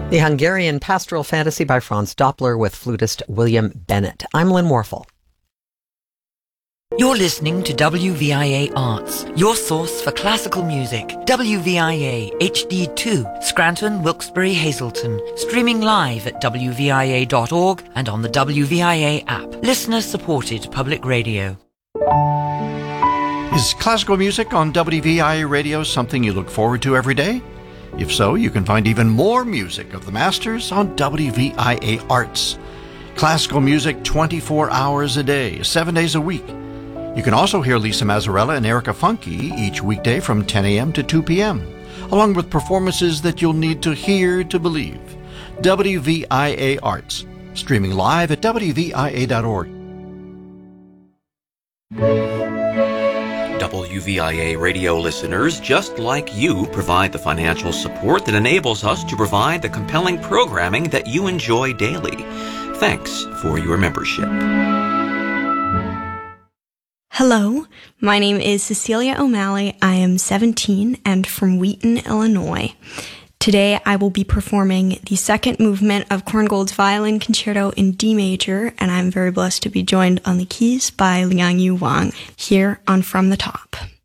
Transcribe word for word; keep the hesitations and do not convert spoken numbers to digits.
The Hungarian Pastoral Fantasy by Franz Doppler with flutist William Bennett. I'm Lynn Warfel. You're listening to W V I A Arts, your source for classical music. W V I A H D two, Scranton, Wilkes-Barre, Hazleton. Streaming live at W V I A dot org and on the W V I A app. Listener-supported public radio. Is classical music on W V I A radio something you look forward to every day? If so, you can find even more music of the masters on W V I A Arts. Classical music twenty-four hours a day, seven days a week. You can also hear Lisa Mazzarella and Erica Funke each weekday from ten a.m. to two p.m., along with performances that you'll need to hear to believe. W V I A Arts, streaming live at W V I A dot org. W V I A radio listeners, just like you, provide the financial support that enables us to provide the compelling programming that you enjoy daily. Thanks for your membership. Hello, my name is Cecilia O'Malley. I am seventeen and from Wheaton, Illinois. Today I will be performing the second movement of Korngold's Violin Concerto in D major, and I'm very blessed to be joined on the keys by Liang Yu Wang here on From the Top.